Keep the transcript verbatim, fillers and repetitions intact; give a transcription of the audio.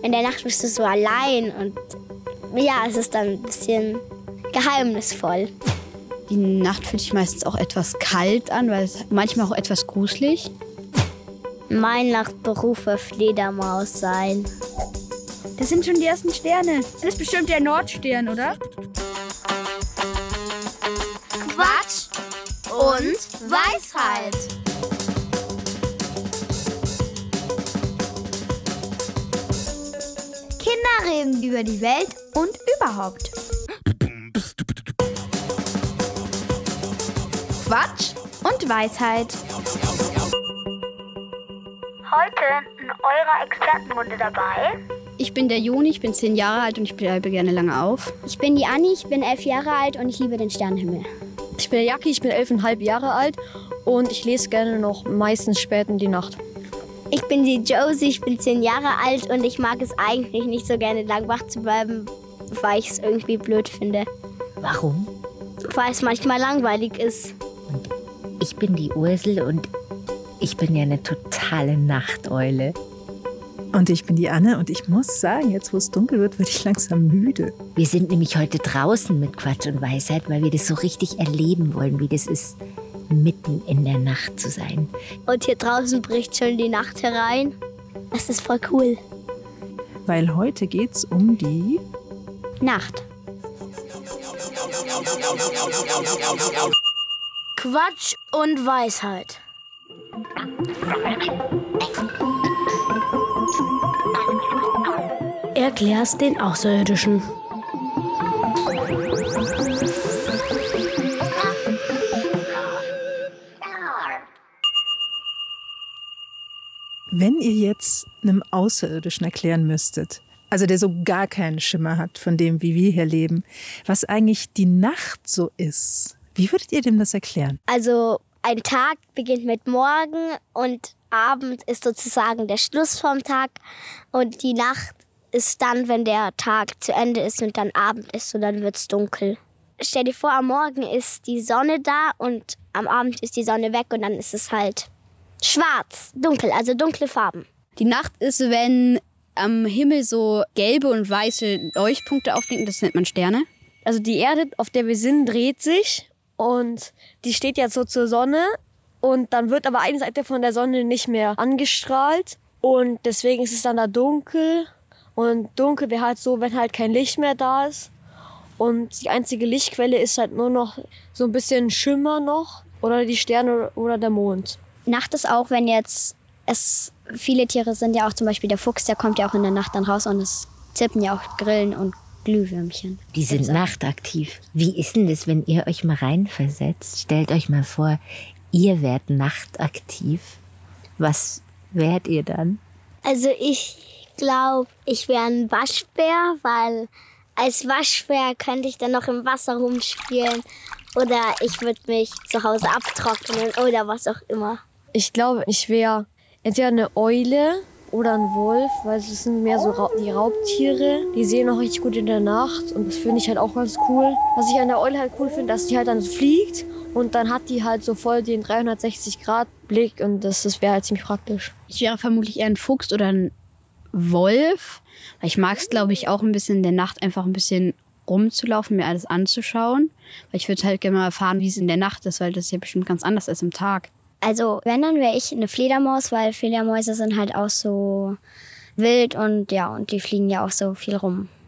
In der Nacht bist du so allein und ja, es ist dann ein bisschen geheimnisvoll. Die Nacht fühlt sich meistens auch etwas kalt an, weil es manchmal auch etwas gruselig. Mein Nachtberuf wird Fledermaus sein. Das sind schon die ersten Sterne. Das ist bestimmt der Nordstern, oder? Quatsch und Weisheit. Kinder reden über die Welt und überhaupt. Quatsch und Weisheit. Heute in eurer Expertenrunde dabei. Ich bin der Joni, ich bin zehn Jahre alt und ich bleibe gerne lange auf. Ich bin die Anni, ich bin elf Jahre alt und ich liebe den Sternenhimmel. Ich bin der Jacki, ich bin elfeinhalb Jahre alt und ich lese gerne noch meistens spät in die Nacht. Ich bin die Josie, ich bin zehn Jahre alt und ich mag es eigentlich nicht so gerne lang wach zu bleiben, weil ich es irgendwie blöd finde. Warum? Weil es manchmal langweilig ist. Und ich bin die Ursel und ich bin ja eine totale Nachteule. Und ich bin die Anne und ich muss sagen, jetzt wo es dunkel wird, werde ich langsam müde. Wir sind nämlich heute draußen mit Quatsch und Weisheit, weil wir das so richtig erleben wollen, wie das ist, mitten in der Nacht zu sein. Und hier draußen bricht schon die Nacht herein. Das ist voll cool. Weil heute geht's um die Nacht. Quatsch und Weisheit. Erklär's den Außerirdischen. Wenn ihr jetzt einem Außerirdischen erklären müsstet, also der so gar keinen Schimmer hat von dem, wie wir hier leben, was eigentlich die Nacht so ist, wie würdet ihr dem das erklären? Also ein Tag beginnt mit Morgen und Abend ist sozusagen der Schluss vom Tag und die Nacht ist dann, wenn der Tag zu Ende ist und dann Abend ist und dann wird es dunkel. Stell dir vor, am Morgen ist die Sonne da und am Abend ist die Sonne weg und dann ist es halt schwarz, dunkel, also dunkle Farben. Die Nacht ist, wenn am Himmel so gelbe und weiße Leuchtpunkte aufblinken, das nennt man Sterne. Also die Erde, auf der wir sind, dreht sich und die steht jetzt so zur Sonne und dann wird aber eine Seite von der Sonne nicht mehr angestrahlt und deswegen ist es dann da dunkel und dunkel wäre halt so, wenn halt kein Licht mehr da ist und die einzige Lichtquelle ist halt nur noch so ein bisschen Schimmer noch oder die Sterne oder der Mond. Nacht ist auch, wenn jetzt es viele Tiere sind, ja auch zum Beispiel der Fuchs, der kommt ja auch in der Nacht dann raus und es zirpen ja auch Grillen und Glühwürmchen. Die sind nachtaktiv. Wie ist denn das, wenn ihr euch mal reinversetzt? Stellt euch mal vor, ihr wärt nachtaktiv. Was wärt ihr dann? Also ich glaube, ich wäre ein Waschbär, weil als Waschbär könnte ich dann noch im Wasser rumspielen oder ich würde mich zu Hause abtrocknen oder was auch immer. Ich glaube, ich wäre entweder eine Eule oder ein Wolf, weil es sind mehr so Ra- die Raubtiere. Die sehen auch richtig gut in der Nacht und das finde ich halt auch ganz cool. Was ich an der Eule halt cool finde, dass die halt dann fliegt und dann hat die halt so voll den dreihundertsechzig Grad Blick und das, das wäre halt ziemlich praktisch. Ich wäre vermutlich eher ein Fuchs oder ein Wolf. Weil ich mag es, glaube ich, auch ein bisschen in der Nacht einfach ein bisschen rumzulaufen, mir alles anzuschauen. Weil ich würde halt gerne mal erfahren, wie es in der Nacht ist, weil das ist ja bestimmt ganz anders als im Tag. Also wenn, dann wäre ich eine Fledermaus, weil Fledermäuse sind halt auch so wild und ja, und die fliegen ja auch so viel rum.